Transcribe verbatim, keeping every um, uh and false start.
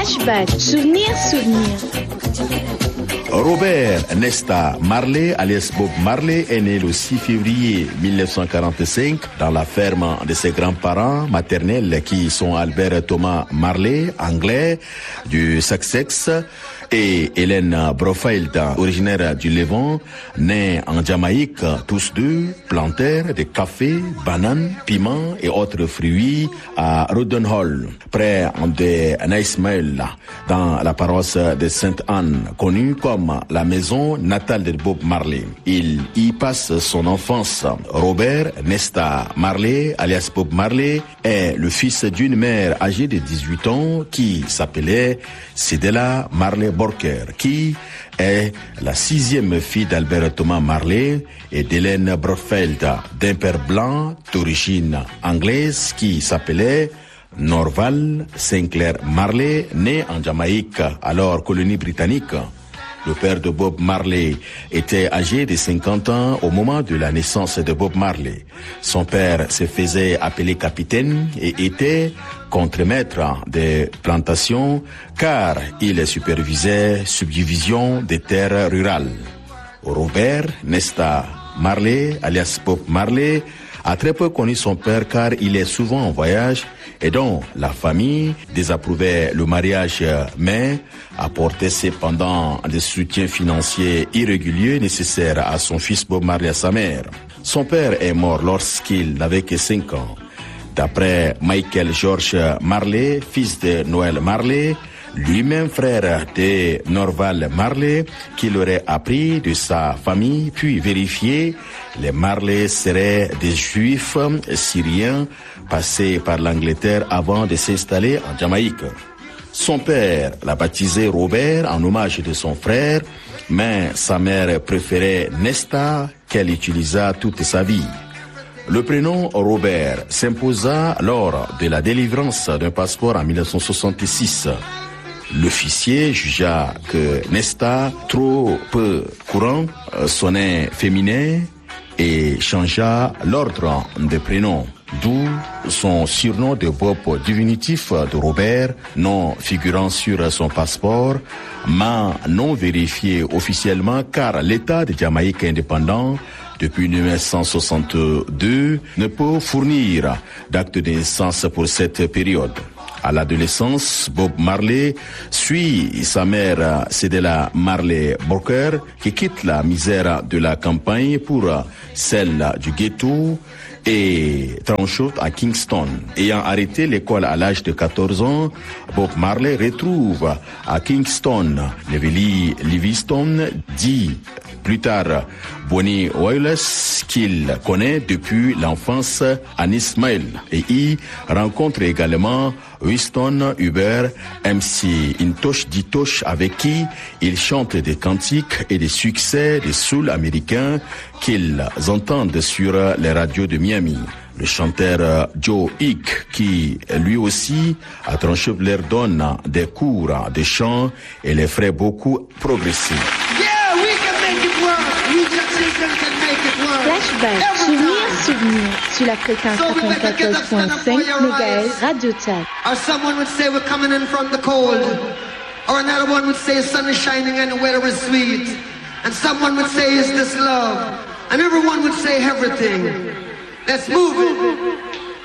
Flashback, souvenir, souvenir. Robert Nesta Marley, alias Bob Marley, est né le six février mille neuf cent quarante-cinq dans la ferme de ses grands-parents maternels qui sont Albert Thomas Marley, anglais, du Sussex, et Hélène Brofeld, originaire du Levant, née en Jamaïque, tous deux plantèrent des cafés, bananes, piments et autres fruits à Rodenhall, près de Naismail, dans la paroisse de Sainte-Anne, connue comme la maison natale de Bob Marley. Il y passe son enfance. Robert Nesta Marley, alias Bob Marley, est le fils d'une mère âgée de dix-huit ans qui s'appelait Cedella Marley Borker, qui est la sixième fille d'Albert Thomas Marley et d'Hélène Brofeld, d'un père blanc d'origine anglaise qui s'appelait Norval Sinclair Marley, né en Jamaïque, alors colonie britannique. Le père de Bob Marley était âgé de cinquante ans au moment de la naissance de Bob Marley. Son père se faisait appeler capitaine et était contremaître des plantations car il supervisait subdivision des terres rurales. Robert Nesta Marley, alias Bob Marley, a très peu connu son père car il est souvent en voyage et dont la famille désapprouvait le mariage, mais apportait cependant des soutiens financiers irréguliers nécessaires à son fils Bob Marley et à sa mère. Son père est mort lorsqu'il n'avait que cinq ans. D'après Michael George Marley, fils de Noël Marley, lui-même frère de Norval Marley, qu'il aurait appris de sa famille, puis vérifié, les Marley seraient des juifs syriens passés par l'Angleterre avant de s'installer en Jamaïque. Son père l'a baptisé Robert en hommage de son frère, mais sa mère préférait Nesta qu'elle utilisa toute sa vie. Le prénom Robert s'imposa lors de la délivrance d'un passeport en mille neuf cent soixante-six. L'officier jugea que Nesta, trop peu courant, sonnait féminin et changea l'ordre des prénoms, d'où son surnom de Bob diminutif de Robert, non figurant sur son passeport, mais non vérifié officiellement car l'État de Jamaïque indépendant depuis mille neuf cent soixante-deux ne peut fournir d'acte de naissance pour cette période. À l'adolescence, Bob Marley suit sa mère Cedella Marley Borker qui quitte la misère de la campagne pour celle du ghetto et tranchote à Kingston. Ayant arrêté l'école à l'âge de quatorze ans, Bob Marley retrouve à Kingston Neville Livingston, dit plus tard Bonnie Wallace, qu'il connaît depuis l'enfance à Ismail, et y rencontre également Winston Huber, M C Intosh Ditosh, avec qui il chante des cantiques et des succès des soul américains qu'ils entendent sur les radios de Miami. Le chanteur Joe Hick, qui lui aussi à Trancheville leur donne des cours de chant et les ferait beaucoup progresser. Flashback, souvenir, souvenir, sur la fréquence quatre-vingt-quatorze point cinq mégahertz Radio Tchad. Or someone would say we're coming in from the cold. Or another one would say sun is shining and the weather is sweet. And someone would say is this love. And everyone would say everything. Let's move it.